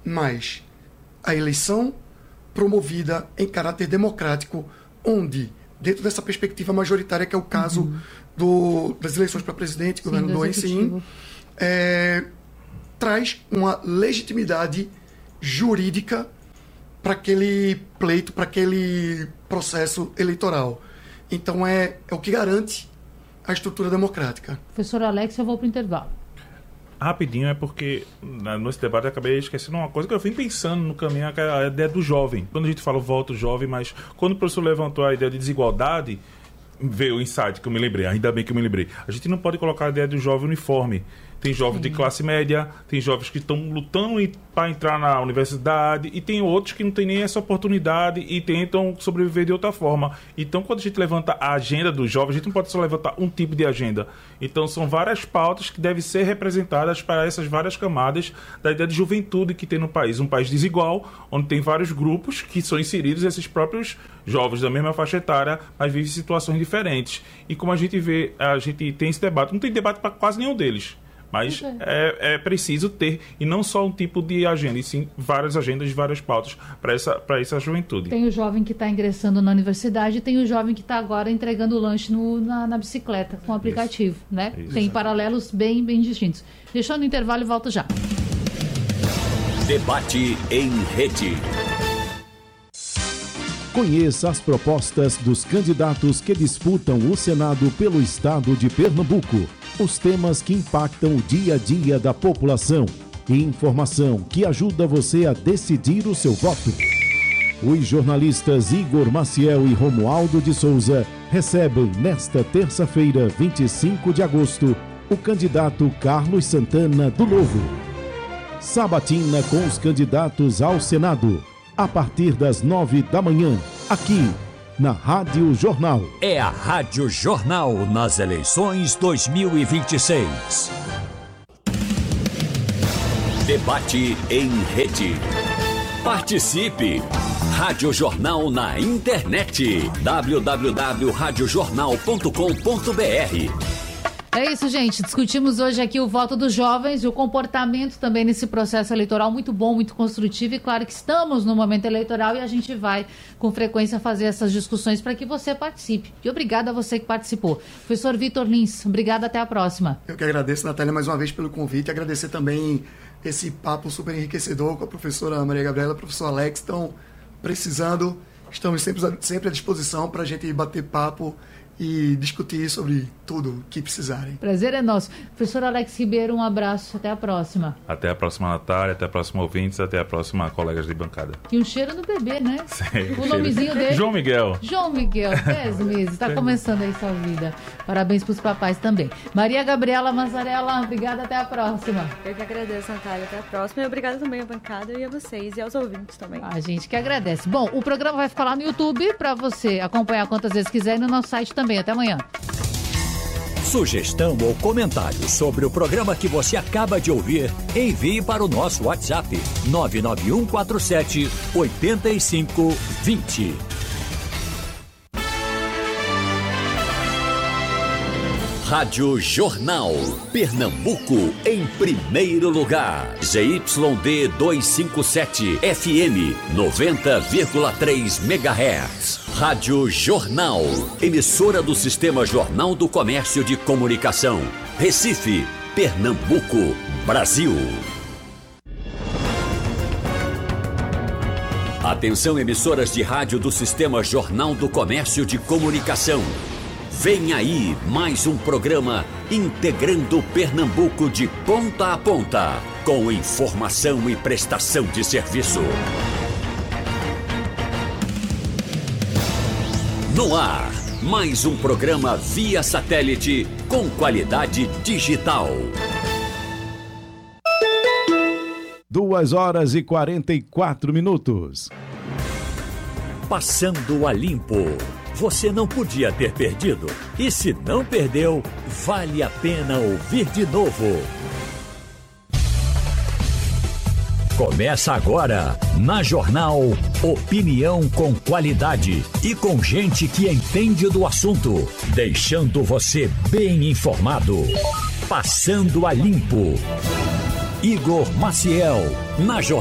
mas a eleição promovida em caráter democrático, onde, dentro dessa perspectiva majoritária, que é o caso das eleições para presidente, governador, enfim, traz uma legitimidade jurídica para aquele pleito, para aquele processo eleitoral. Então, é o que garante a estrutura democrática. Professor Alex, eu vou para o intervalo. Rapidinho, é porque nesse debate eu acabei esquecendo uma coisa que eu vim pensando no caminho, que é a ideia do jovem. Quando a gente fala voto jovem, mas quando o professor levantou a ideia de desigualdade, veio o insight que eu me lembrei, ainda bem que eu me lembrei. A gente não pode colocar a ideia do jovem uniforme. Tem jovens de classe média, tem jovens que estão lutando para entrar na universidade e tem outros que não têm nem essa oportunidade e tentam sobreviver de outra forma. Então, quando a gente levanta a agenda dos jovens, a gente não pode só levantar um tipo de agenda. Então, são várias pautas que devem ser representadas para essas várias camadas da ideia de juventude que tem no país. Um país desigual, onde tem vários grupos que são inseridos, esses próprios jovens da mesma faixa etária, mas vivem situações diferentes. E como a gente vê, a gente tem esse debate. Não tem debate para quase nenhum deles. Mas é preciso ter, e não só um tipo de agenda, e sim várias agendas, várias pautas para essa juventude. Tem o jovem que está ingressando na universidade e tem o jovem que está agora entregando o lanche na bicicleta com o aplicativo, né? Isso. Tem paralelos bem distintos. Deixando o intervalo e volto já. Debate em rede. Conheça as propostas dos candidatos que disputam o Senado pelo estado de Pernambuco. Os temas que impactam o dia a dia da população e informação que ajuda você a decidir o seu voto. Os jornalistas Igor Maciel e Romualdo de Souza recebem nesta terça-feira, 25 de agosto, o candidato Carlos Santana do Novo. Sabatina com os candidatos ao Senado, a partir das 9 da manhã, aqui na Rádio Jornal. É a Rádio Jornal nas eleições 2026. Debate em rede. Participe! Rádio Jornal na internet. www.radiojornal.com.br. É isso, gente. Discutimos hoje aqui o voto dos jovens e o comportamento também nesse processo eleitoral muito bom, muito construtivo. E claro que estamos no momento eleitoral e a gente vai com frequência fazer essas discussões para que você participe. E obrigada a você que participou. Professor Vitor Lins, obrigado, até a próxima. Eu que agradeço, Natália, mais uma vez pelo convite. Agradecer também esse papo super enriquecedor com a professora Maria Gabriela, professor Alex. Estão precisando, estamos sempre à disposição para a gente bater papo e discutir sobre tudo que precisarem. Prazer é nosso. Professor Alex Ribeiro, um abraço. Até a próxima. Até a próxima, Natália. Até a próxima, ouvintes. Até a próxima, colegas de bancada. E um cheiro no bebê, né? Sim, o nomezinho dele. João Miguel. João Miguel, 10 meses. Está começando aí sua vida. Parabéns para os papais também. Maria Gabriela Mazzarella, obrigada. Até a próxima. Eu que agradeço, Natália. Até a próxima. E obrigada também à bancada e a vocês e aos ouvintes também. A gente que agradece. Bom, o programa vai ficar lá no YouTube para você acompanhar quantas vezes quiser e no nosso site também. Até amanhã. Sugestão ou comentário sobre o programa que você acaba de ouvir, envie para o nosso WhatsApp 99147-8520. Rádio Jornal, Pernambuco em primeiro lugar. ZYD 257 FM 90,3 MHz. Rádio Jornal, emissora do Sistema Jornal do Comércio de Comunicação. Recife, Pernambuco, Brasil. Atenção, emissoras de rádio do Sistema Jornal do Comércio de Comunicação. Vem aí mais um programa integrando Pernambuco de ponta a ponta, com informação e prestação de serviço. No ar, mais um programa via satélite com qualidade digital. 2h44. Passando a limpo. Você não podia ter perdido. E se não perdeu, vale a pena ouvir de novo. Começa agora, na Jornal, opinião com qualidade e com gente que entende do assunto, deixando você bem informado. Passando a limpo. Igor Maciel, na Jornal.